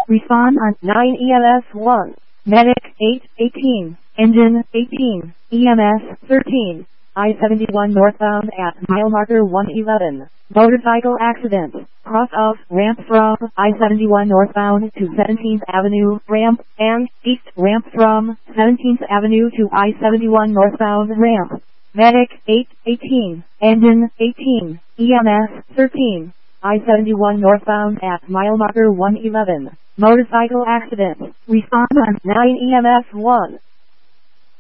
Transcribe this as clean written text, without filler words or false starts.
Respond on 9 EMS 1. Medic 818. Engine 18. EMS 13. I-71 northbound at mile marker 111. Motorcycle accident. Cross of ramp from I-71 northbound to 17th Avenue ramp and east ramp from 17th Avenue to I-71 northbound ramp. Medic 818. Engine 18. EMS 13. I-71 northbound at mile marker 111. Motorcycle accident. Respond on 9 EMS 1.